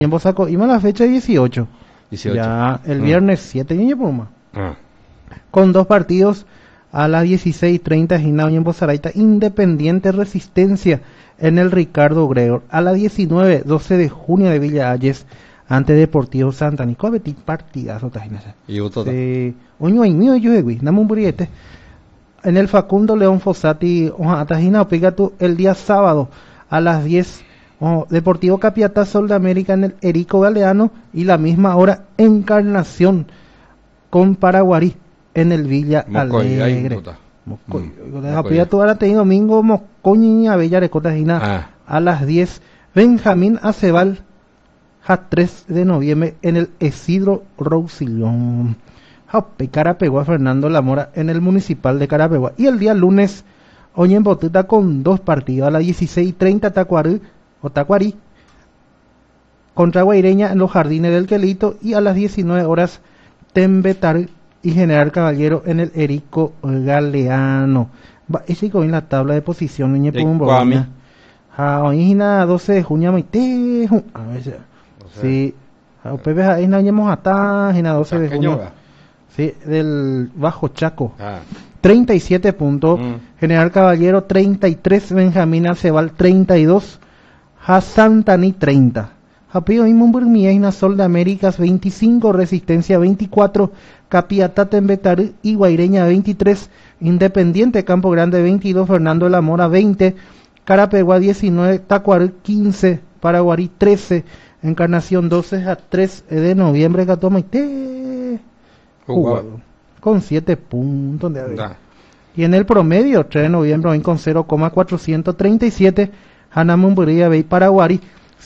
En Bosaco, iba a la fecha 18. 18. Ya el viernes 7 de Puma. Ah. Con dos partidos a las 16:30 Ginao y en Bozaraita, Independiente Resistencia en el Ricardo Gregor. A las 19, 12 de junio de Villa Ayes ante Deportivo Santa Nicola. Betty partidazo tajinasa. Y otro. Oño y mío yo de dame un buriete. En el Facundo León Fossati, Tajina, pega tú el día sábado a las 10. Deportivo Capiatá Sol de América en el Erico Galeano y la misma hora Encarnación con Paraguarí en el Villa Alegre. Capiatá ahora te domingo Moscoñi a Bella Recota a las 10. Benjamín Acebal a 3 de noviembre en el Isidro Roussillon. Carapegua Fernando Lamora en el Municipal de Carapegua. Y el día lunes Oñen Botuta con dos partidos a las 16:30 Tacuarí contra Guaireña en los Jardines del Quelito y a las 19 horas Tembetar y General Caballero en el Erico Galeano. Ese con la tabla de posición en Pumboña. Hoy 12 de junio maite. A ver. Sí. Pepe ahí no hasta 12 de junio. Sí, del Bajo Chaco. 37 puntos. General Caballero 33, Benjamín Acebal 32. Santani 30. Japío Imumburmiaina Sol de Américas 25, Resistencia 24, Capiatá Tembetar y Guaireña 23, Independiente Campo Grande 22, Fernando de la Mora 20, Carapegua 19, Tacuarí 15, Paraguarí 13, Encarnación 12 a 3 de noviembre Catomaité jugado con 7 puntos de y en el promedio 3 de noviembre hoy con 0,437 Hanamumburía Bay Paraguarí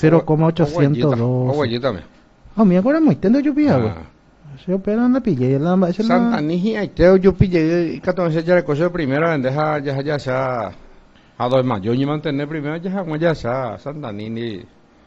0,802. Me acuerdo muy tendo yo pillaba. Yo pero no pillé la Santa Niji y teo yo pillé y entonces ya le cogió primero deja ya a 2 más yo ni mantener primero ya Santa Niji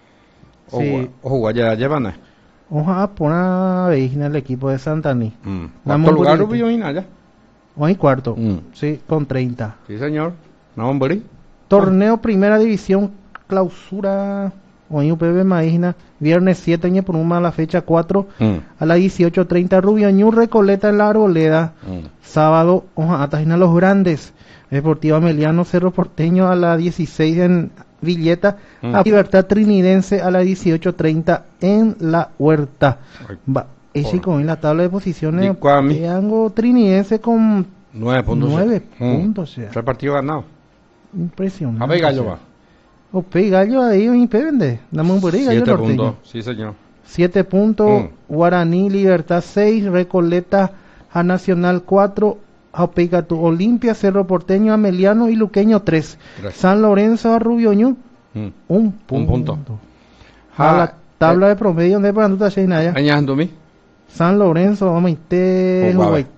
o ya llevan. Ojalá poner en el equipo de Santa Niji. ¿Cuánto lugar hubo en allá? Hoy cuarto. Sí, con 30. Sí, señor. Namumburí. Torneo Primera División, clausura, hoy UPB Maína, viernes 7 años por una la fecha 4, a las 18:30 Rubio Ñu Recoleta en la Arboleda, sábado, Atajina Los Grandes, Deportivo Ameliano Cerro Porteño a las 16 en Villeta, a Libertad Trinidense a las 18:30 en La Huerta. Ese con la tabla de posiciones, Triángulo Trinidense con 9 puntos. 9 puntos. ¿Tres partidos ganados? Impresionante. A ver, Gallo va. Gallo ahí en vende. Dame un Gallo 7 norteño. puntos, sí señor. 7 puntos, Guaraní, Libertad 6, Recoleta, a Nacional 4, Jaupegatu, Olimpia, Cerro Porteño, Ameliano y Luqueño 3. San Lorenzo a Rubio Ñu, 1 punto. A la tabla de promedio de Panduta Sheinaya. San Lorenzo, Omaite,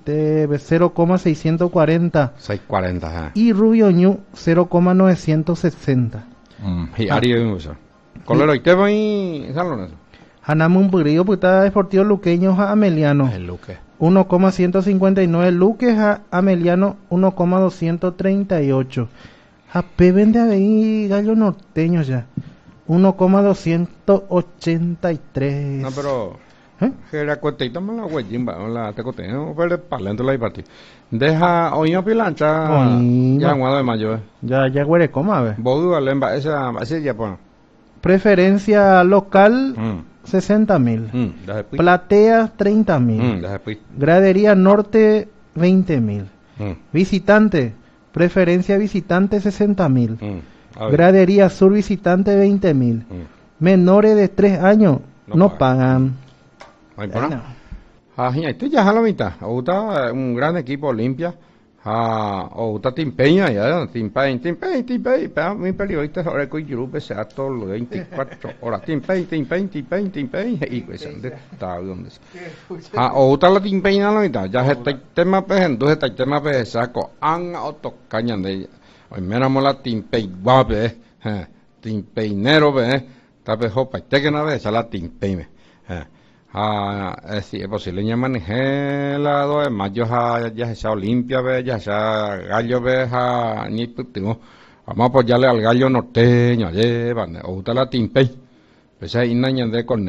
0,640. 640, y Rubio Ñu, 0,960. Y Ari Colero, ¿y te va en San Lorenzo? Hanamun Burillo, putada Deportivo Luqueño a Ameliano. El Luque. 1,159. Luque a Ameliano, 1,238. Jape vende ahí Gallo Norteño ya. 1,283. No, pero que la cuentita me la huellimba, la te coté, no puede parlando la partida. Deja hoy no pilancha ya guado de mayo. Ya huele coma a ver. Bodu alemba esa ya pone. Preferencia local 60.000. Platea 30.000. Gradería norte 20.000. Visitante, preferencia visitante 60.000. Gradería sur visitante 20.000. Menores de 3 años no pagan. Este ya es la mitad. Ahorita un gran equipo Olimpia. Ahorita te empeña ya. Te empeña. Mi periodista ahora con grupo sea todos los 24 horas. Te empeña. Y pues, ¿dónde está? Ahorita la te empeña la mitad. Ya está el tema pues, entonces está el tema pues, saco. Han autocañan de ella. Hoy me enamoré la te empeña, guape. Te empeñero, está pues, hopa. Te que no ves, la te empeña. Sí, es posible ya manejé la 2 de mayo ya sea Olimpia, ya sea Gallo, ni vamos a apoyarle al Gallo Norteño, llevan, o la Timpey, Pues ahí nañan de con